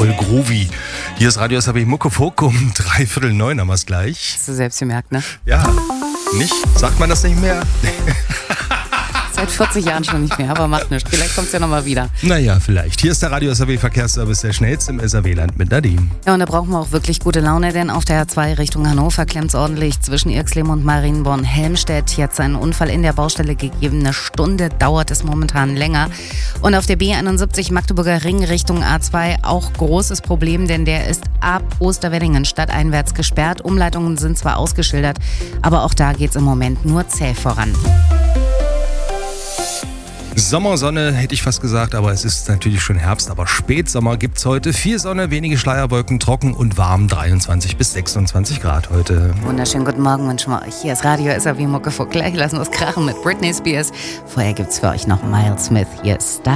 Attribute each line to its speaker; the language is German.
Speaker 1: voll groovy. Hier ist Radio SAW Muckefuck um 8:45 haben wir es gleich.
Speaker 2: Hast du selbst gemerkt, ne?
Speaker 1: Ja, nicht? Sagt man das nicht mehr?
Speaker 2: Seit 40 Jahren schon nicht mehr, aber macht nichts. Vielleicht kommt es ja nochmal wieder.
Speaker 1: Naja, vielleicht. Hier ist der Radio SAW Verkehrsservice, der schnellste im SAW-Land mit Nadine.
Speaker 2: Ja, und da brauchen wir auch wirklich gute Laune, denn auf der A2 Richtung Hannover klemmt es ordentlich zwischen Irxleben und Marienborn-Helmstedt. Jetzt einen Unfall in der Baustelle gegeben. Eine Stunde dauert es momentan länger. Und auf der B71 Magdeburger Ring Richtung A2 auch großes Problem, denn der ist ab Osterweddingen stadteinwärts gesperrt. Umleitungen sind zwar ausgeschildert, aber auch da geht es im Moment nur zäh voran.
Speaker 1: Sommersonne hätte ich fast gesagt, aber es ist natürlich schon Herbst, aber Spätsommer gibt's heute. Viel Sonne, wenige Schleierwolken, trocken und warm, 23 bis 26 Grad heute.
Speaker 2: Wunderschönen guten Morgen wünschen wir euch. Hier ist Radio SAW Muckefuck. Gleich lassen wir es krachen mit Britney Spears. Vorher gibt's für euch noch Miles Smith. Hier ist Star.